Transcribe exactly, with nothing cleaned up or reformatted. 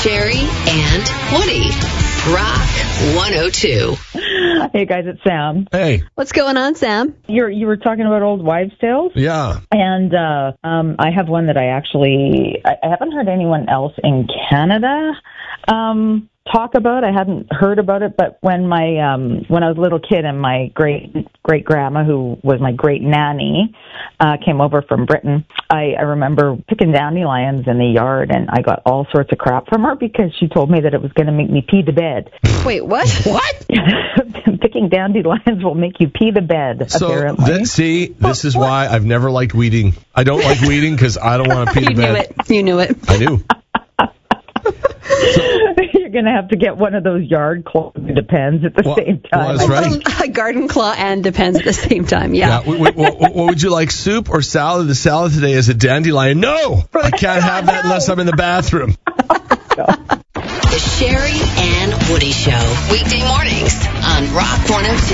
Sherry and Woody. Rock one oh two. Hey guys, it's Sam. Hey. What's going on, Sam? You're you were talking about old wives' tales? Yeah. And uh, um, I have one that I actually I, I haven't heard anyone else in Canada um, talk about. I hadn't heard about it, but when my um, when I was a little kid and my great great grandma, who was my great nanny, uh, came over from Britain, I, I remember picking dandelions in the yard, and I got all sorts of crap from her because she told me that it was going to make me pee the bed. Wait, what? What? Picking dandelions will make you pee the bed, So, apparently. th- see, this is why I've never liked weeding. I don't like weeding because I don't want to pee You the knew bed. it. You knew it. I do. You're going to have to get one of those yard cloths, it depends, at the Well, same time. well, that's right. A garden claw and Depends at the same time, yeah. Yeah. w- w- w- what would you like, soup or salad? The salad today is a dandelion. No, I can't have that unless I'm in the bathroom. The Sherry and Woody Show. Weekday mornings on Rock one oh two.